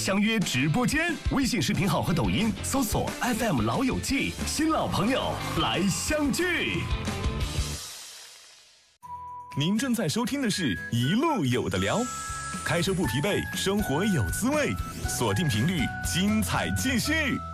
相约直播间，微信视频号和抖音搜索 FM 老友记，新老朋友来相聚。您正在收听的是《一路有的聊》，开车不疲惫，生活有滋味，锁定频率，精彩继续。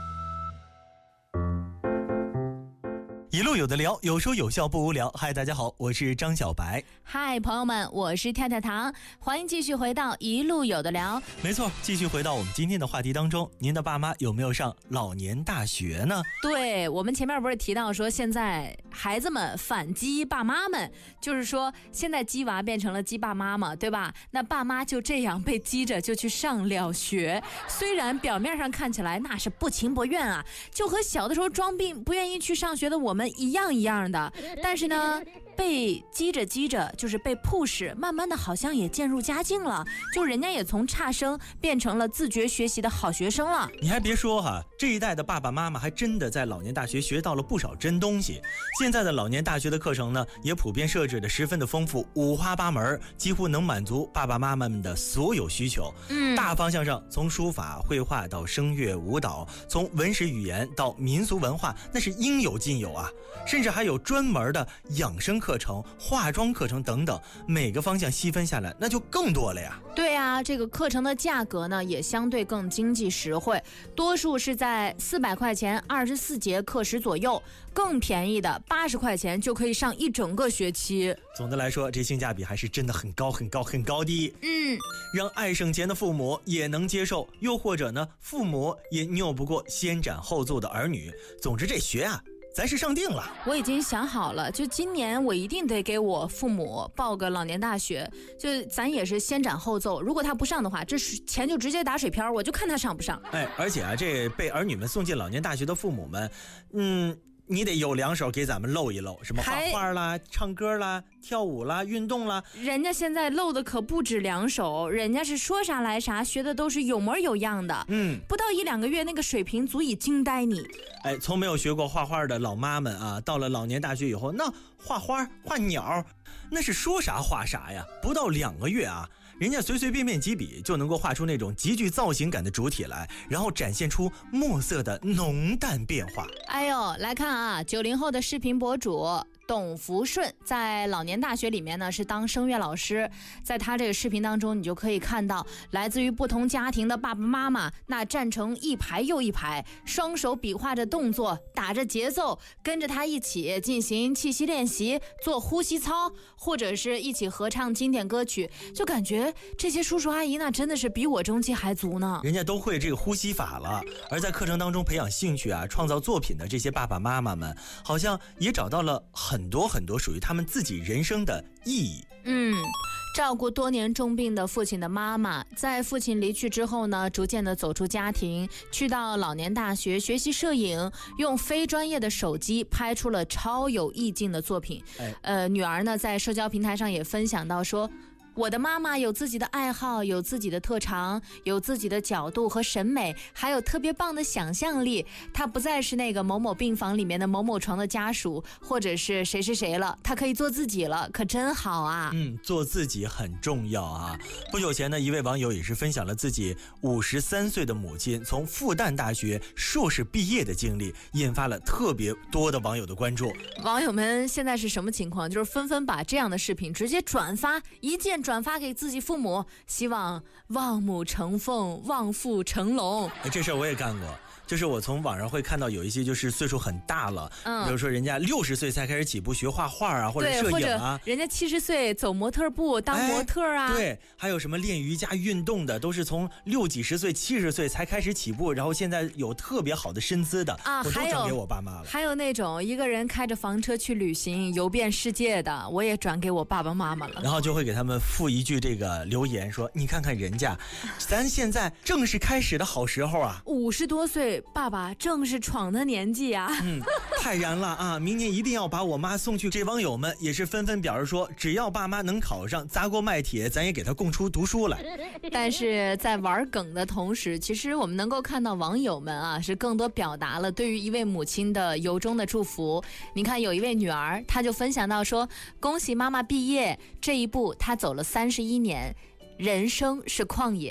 一路有的聊，有说有笑不无聊。嗨，大家好，我是张小白。 嗨，朋友们，我是跳跳糖，欢迎继续回到一路有的聊。 没错，继续回到我们今天的话题当中，您的爸妈有没有上老年大学呢？ 对，我们前面不是提到说现在孩子们反击爸妈们，就是说现在鸡娃变成了鸡爸妈嘛，对吧？那爸妈就这样被激着就去上了学，虽然表面上看起来那是不情不愿啊，就和小的时候装病不愿意去上学的我们一样的，但是呢被激着就是被push，慢慢的好像也渐入佳境了，就人家也从差生变成了自觉学习的好学生了。 你还别说哈，这一代的爸爸妈妈还真的在老年大学学到了不少真东西。现在的老年大学的课程呢，也普遍设置的十分的丰富，五花八门，几乎能满足爸爸妈妈们的所有需求。大方向上，从书法、绘画到声乐、舞蹈，从文史语言到民俗文化，那是应有尽有啊。甚至还有专门的养生课程、化妆课程等等，每个方向细分下来那就更多了呀。 对啊，这个课程的价格呢也相对更经济实惠，多数是在400块钱24节课时左右，更便宜的80块钱就可以上一整个学期。 总的来说，这性价比还是真的很高的。让爱省钱的父母也能接受，又或者呢，父母也拗不过先斩后奏的儿女。总之这学啊，咱是上定了。 我已经想好了，就今年我一定得给我父母报个老年大学，就咱也是先斩后奏，如果他不上的话，这钱就直接打水漂，我就看他上不上。 而且啊，这被儿女们送进老年大学的父母们，你得有两手给咱们露一露，什么画画啦、唱歌啦、跳舞啦、运动啦。 人家现在露的可不止两手，人家是说啥来啥，学的都是有模有样的。不到1-2个月，那个水平足以惊呆你。 从没有学过画画的老妈们啊，到了老年大学以后，那画花、画鸟，那是说啥画啥呀。不到2个月啊，人家随便几笔就能够画出那种极具造型感的主体来，然后展现出墨色的浓淡变化。 哎呦，来看啊，90后的视频博主董福顺在老年大学里面呢是当声乐老师，在他这个视频当中，你就可以看到来自于不同家庭的爸爸妈妈，那站成一排又一排，双手比划着动作，打着节奏，跟着他一起进行气息练习，做呼吸操，或者是一起合唱经典歌曲，就感觉这些叔叔阿姨那真的是比我中气还足呢。 人家都会这个呼吸法了，而在课程当中培养兴趣啊，创造作品的这些爸爸妈妈们，好像也找到了很多属于他们自己人生的意义。 照顾多年重病的父亲的妈妈，在父亲离去之后呢，逐渐的走出家庭，去到老年大学学习摄影，用非专业的手机拍出了超有意境的作品。女儿呢在社交平台上也分享到说，我的妈妈有自己的爱好，有自己的特长，有自己的角度和审美，还有特别棒的想象力。她不再是那个某某病房里面的某某床的家属，或者是谁是谁了，她可以做自己了，可真好啊。 做自己很重要啊。不久前呢，一位网友也是分享了自己53岁的母亲从复旦大学硕士毕业的经历，引发了特别多的网友的关注。 网友们现在是什么情况？就是纷纷把这样的视频直接转发，一键转发给自己父母，希望望母成凤，望父成龙。 这事儿我也干过。就是我从网上会看到有一些就是岁数很大了，比如说人家60岁才开始起步学画画啊，或者摄影啊， 人家70岁走模特步当模特啊， 对，还有什么练瑜伽运动的，都是从60几十岁、70岁才开始起步，然后现在有特别好的身姿的啊，我都转给我爸妈了。 还有那种一个人开着房车去旅行游遍世界的，我也转给我爸爸妈妈了。 然后就会给他们附一句这个留言说，你看看人家，咱现在正是开始的好时候啊 ，50多岁爸爸正是闯的年纪啊。 太燃了啊！明年一定要把我妈送去。这网友们也是纷纷表示说，只要爸妈能考上，砸锅卖铁，咱也给他供出读书来。 但是在玩梗的同时，其实我们能够看到网友们啊，是更多表达了对于一位母亲的由衷的祝福。你看有一位女儿，她就分享到说，恭喜妈妈毕业，这一步她走了31年，人生是旷野。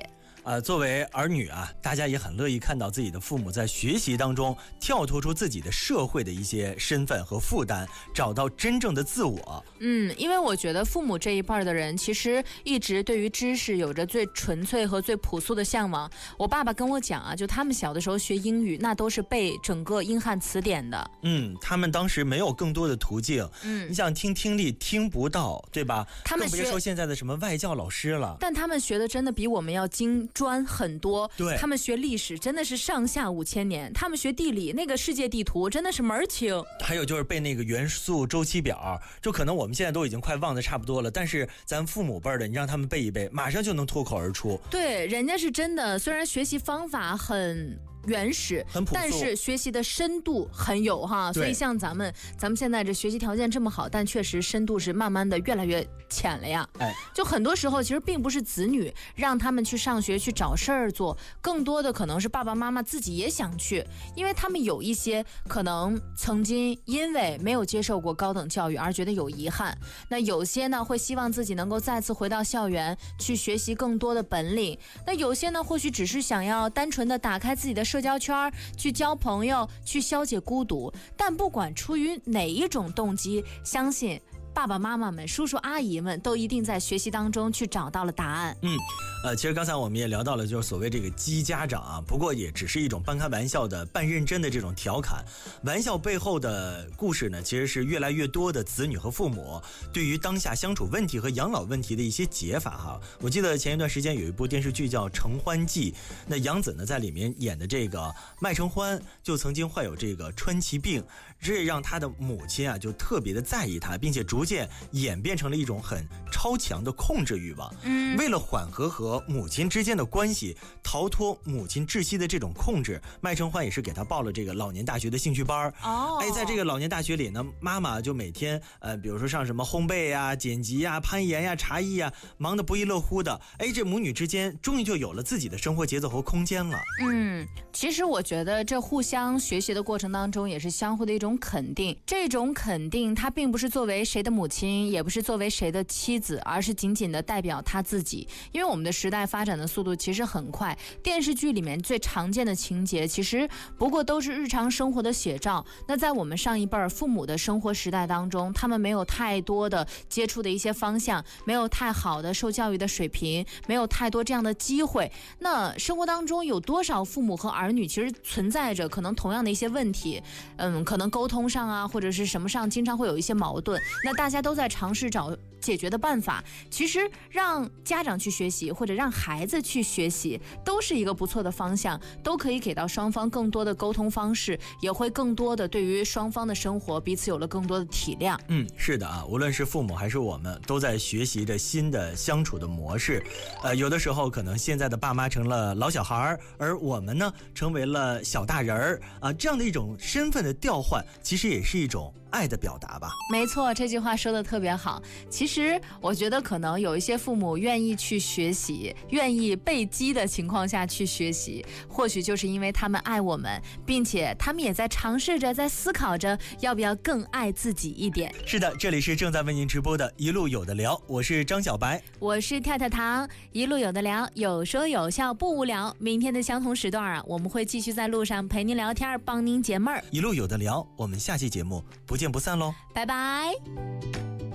作为儿女啊，大家也很乐意看到自己的父母在学习当中跳脱出自己的社会的一些身份和负担，找到真正的自我。 因为我觉得父母这一辈的人其实一直对于知识有着最纯粹和最朴素的向往。我爸爸跟我讲啊，就他们小的时候学英语，那都是背整个英汉词典的。 他们当时没有更多的途径。你想听力听不到，对吧？ 他们更别说现在的什么外教老师了。 但他们学的真的比我们要精专很多。 对， 他们学历史真的是上下5000年，他们学地理那个世界地图真的是门儿清。 还有就是背那个元素周期表，就可能我们现在都已经快忘得差不多了，但是咱父母辈的，你让他们背一背，马上就能脱口而出。 对，人家是真的，虽然学习方法很原始，但是学习的深度很有哈，所以像咱们现在这学习条件这么好，但确实深度是慢慢的越来越浅了呀。就很多时候其实并不是子女让他们去上学去找事儿做，更多的可能是爸爸妈妈自己也想去，因为他们有一些可能曾经因为没有接受过高等教育而觉得有遗憾，那有些呢会希望自己能够再次回到校园去学习更多的本领，那有些呢或许只是想要单纯的打开自己的社交圈去交朋友，去消解孤独。但不管出于哪一种动机，相信爸爸妈妈们、叔叔阿姨们都一定在学习当中去找到了答案。 其实刚才我们也聊到了，就是所谓这个激家长啊，不过也只是一种半开玩笑的、半认真的这种调侃。玩笑背后的故事呢，其实是越来越多的子女和父母对于当下相处问题和养老问题的一些解法哈。我记得前一段时间有一部电视剧叫《承欢记》，那杨紫呢在里面演的这个麦承欢就曾经患有这个川崎病，这让他的母亲啊就特别的在意他，并且逐渐演变成了一种很超强的控制欲望。为了缓和和母亲之间的关系，逃脱母亲窒息的这种控制，麦承欢也是给他报了这个老年大学的兴趣班。在这个老年大学里呢，妈妈就每天比如说上什么烘焙呀、剪辑呀、攀岩呀、茶艺呀，忙得不亦乐乎的。这母女之间终于就有了自己的生活节奏和空间了。 其实我觉得这互相学习的过程当中，也是相互的一种肯定。这种肯定，它并不是作为谁的母亲，也不是作为谁的妻子，而是仅仅的代表他自己。因为我们的时代发展的速度其实很快，电视剧里面最常见的情节，其实不过都是日常生活的写照。那在我们上一辈父母的生活时代当中，他们没有太多的接触的一些方向，没有太好的受教育的水平，没有太多这样的机会。那生活当中有多少父母和儿女其实存在着可能同样的一些问题，可能沟通上啊，或者是什么上经常会有一些矛盾，那大家都在尝试找解决的办法。其实让家长去学习或者让孩子去学习都是一个不错的方向，都可以给到双方更多的沟通方式，也会更多的对于双方的生活彼此有了更多的体谅。 是的啊，无论是父母还是我们都在学习着新的相处的模式。有的时候可能现在的爸妈成了老小孩，而我们呢成为了小大人儿啊，这样的一种身份的调换，其实也是一种爱的表达吧。 没错，这句话说的特别好。其实我觉得可能有一些父母愿意去学习，愿意被激的情况下去学习，或许就是因为他们爱我们，并且他们也在尝试着，在思考着要不要更爱自己一点。 是的，这里是正在为您直播的一路有的聊，我是张小白， 我是跳跳糖，一路有的聊，有说有笑不无聊。明天的相同时段啊，我们会继续在路上陪您聊天，帮您解闷儿。 一路有的聊，我们下期节目不见不散喽， 拜拜。